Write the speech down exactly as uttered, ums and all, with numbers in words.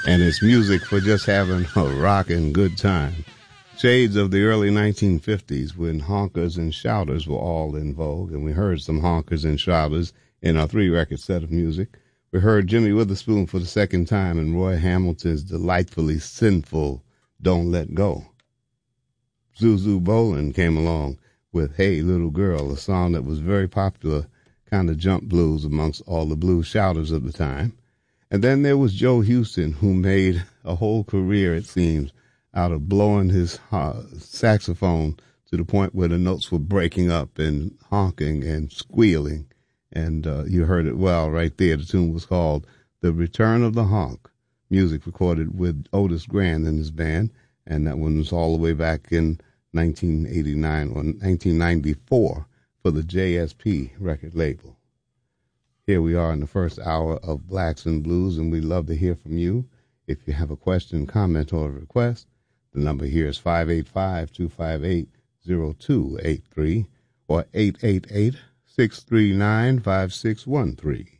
and it's music for just having a rockin' good time. Shades of the early nineteen fifties when honkers and shouters were all in vogue, and we heard some honkers and shouters in our three-record set of music. We heard Jimmy Witherspoon for the second time and Roy Hamilton's delightfully sinful Don't Let Go. Zuzu Bolin came along with Hey Little Girl, a song that was very popular, kind of jump blues amongst all the blues shouters of the time. And then there was Joe Houston, who made a whole career, it seems, out of blowing his uh, saxophone to the point where the notes were breaking up and honking and squealing. And uh, you heard it well right there. The tune was called The Return of the Honk, music recorded with Otis Grand and his band. And that one was all the way back in nineteen eighty-nine or nineteen ninety-four for the J S P record label. Here we are in the first hour of Blacks and Blues, and we'd love to hear from you. If you have a question, comment, or a request, the number here is five eight five, two five eight, zero two eight three or eight eight eight, six three nine, five six one three.